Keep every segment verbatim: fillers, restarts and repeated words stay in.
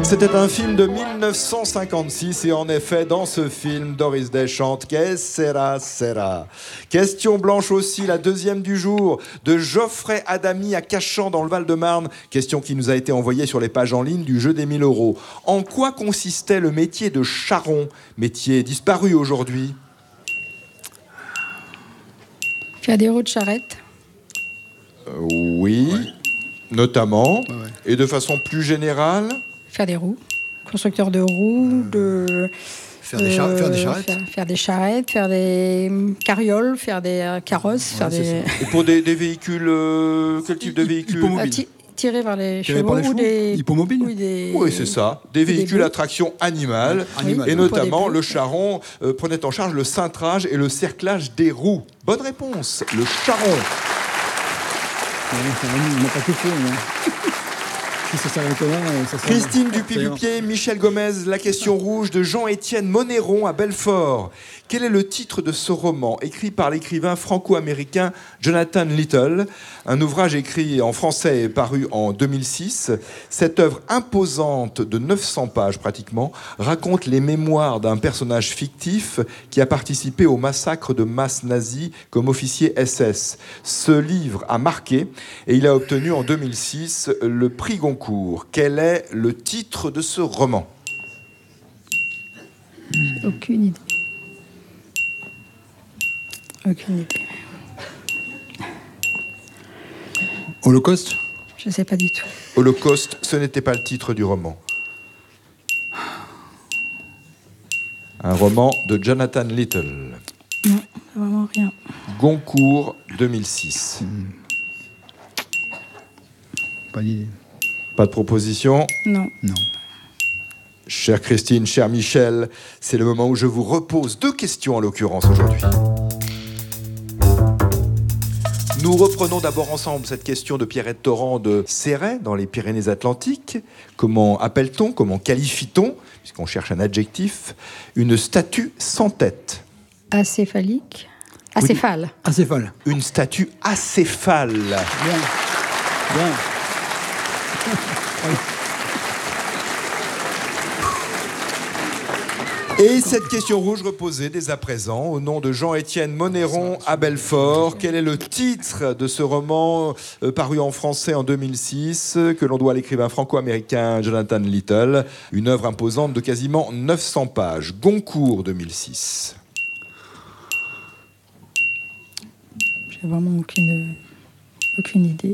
C'était un film de mille neuf cent cinquante-six et en effet, dans ce film, Doris Day chante Que sera, sera. Question blanche aussi, la deuxième du jour, de Geoffrey Adamy à Cachan dans le Val-de-Marne. Question qui nous a été envoyée sur les pages en ligne du jeu des mille euros. En quoi consistait le métier de charron, métier disparu aujourd'hui? Faire des roues de charrette. Euh, oui, ouais. Notamment. Ouais, ouais. Et de façon plus générale? Faire des roues. Constructeur de roues, de... Faire des, char euh, faire des charrettes. Faire, faire des charrettes, faire des carrioles, faire des euh, carrosses. Ouais, faire des... Et pour des, des véhicules, euh, quel type de véhicules? Tirés par les Tiré chevaux, par les chevaux ou des... Hippomobiles. Oui, des... oui c'est ça. Des véhicules à traction animale. Oui. Et notamment, le charron euh, prenait en charge le cintrage et le cerclage des roues. Bonne réponse, le charron. On n'a pas tout fait, hein. Ça sert à comment, ça sert Christine Dupuy-Dupier, Michel Gomez, la question rouge de Jean-Étienne Monneron à Belfort. Quel est le titre de ce roman écrit par l'écrivain franco-américain Jonathan Little? Un ouvrage écrit en français et paru en deux mille six. Cette œuvre imposante de neuf cents pages pratiquement raconte les mémoires d'un personnage fictif qui a participé au massacre de masse nazi comme officier S S. Ce livre a marqué et il a obtenu en deux mille six le prix Goncourt. Quel est le titre de ce roman? Aucune idée. Aucune idée. Holocauste? Je ne sais pas du tout. Holocauste, ce n'était pas le titre du roman. Un roman de Jonathan Little. Non, vraiment rien. Goncourt deux mille six. Mmh. Pas d'idée. Pas de proposition? Non. Non. Chère Christine, cher Michel, c'est le moment où je vous repose deux questions en l'occurrence aujourd'hui. Nous reprenons d'abord ensemble cette question de Pierrette Torrent de Céret, dans les Pyrénées-Atlantiques. Comment appelle-t-on, comment qualifie-t-on, puisqu'on cherche un adjectif, une statue sans tête? Acéphalique. Acéphale. Acéphale. Une statue acéphale. Bien. Bien. Et cette question rouge reposée dès à présent au nom de Jean-Étienne Monneron à Belfort. Quel est le titre de ce roman euh, paru en français en deux mille six que l'on doit à l'écrivain franco-américain Jonathan Little? Une œuvre imposante de quasiment neuf cents pages. Goncourt deux mille six. J'ai vraiment aucune, aucune idée.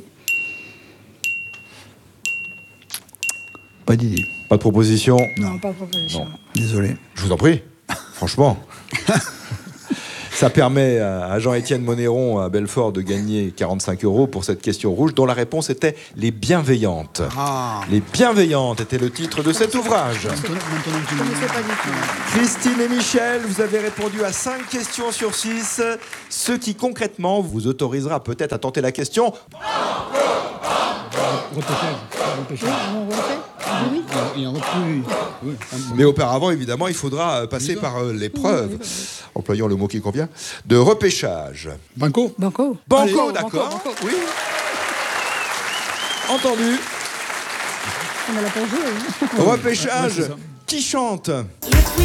Pas d'idée. Pas de proposition? Non, pas de proposition. Non. Désolé. Je vous en prie, franchement. Ça permet à Jean-Étienne Monneron à Belfort de gagner quarante-cinq euros pour cette question rouge dont la réponse était Les Bienveillantes. Ah. Les Bienveillantes était le titre de cet ouvrage. Je ne sais pas du tout. Christine et Michel, vous avez répondu à cinq questions sur six, ce qui concrètement vous autorisera peut-être à tenter la question. Repêchage. Repêchage. On refait? Oui. Il y en a plus. Oui. Mais auparavant, évidemment, il faudra passer par euh, l'épreuve, employant le mot qui convient, de repêchage. Banco. Banco. Banco, d'accord. Oui. Entendu. On a la pour jouer. Repêchage. Ouais, Qui chante? If we